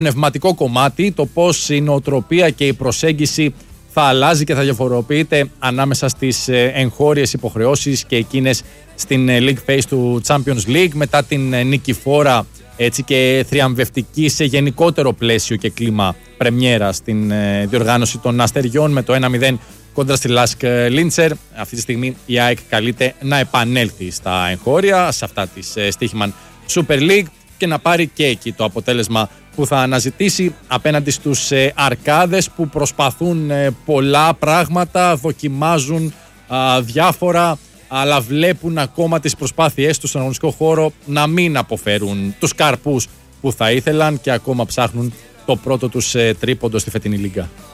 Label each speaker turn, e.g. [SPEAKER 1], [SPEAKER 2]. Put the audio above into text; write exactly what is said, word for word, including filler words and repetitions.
[SPEAKER 1] πνευματικό κομμάτι, το πώς η νοοτροπία και η προσέγγιση θα αλλάζει και θα διαφοροποιείται ανάμεσα στις εγχώριες υποχρεώσεις και εκείνες στην League Phase του Champions League, μετά την νικηφόρα έτσι και θριαμβευτική σε γενικότερο πλαίσιο και κλίμα πρεμιέρα στην διοργάνωση των Αστεριών με το ένα μηδέν κόντρα στη Λάσκ Λίντσερ. Αυτή τη στιγμή η ΑΕΚ καλείται να επανέλθει στα εγχώρια, σε αυτά της Στίχημαν Super League, και να πάρει και εκεί το αποτέλεσμα που θα αναζητήσει απέναντι στους ε, αρκάδες που προσπαθούν ε, πολλά πράγματα, δοκιμάζουν α, διάφορα, αλλά βλέπουν ακόμα τις προσπάθειές τους στον αγωνιστικό χώρο να μην αποφέρουν τους καρπούς που θα ήθελαν και ακόμα ψάχνουν το πρώτο τους ε, τρίποντο στη φετινή Λίγκα.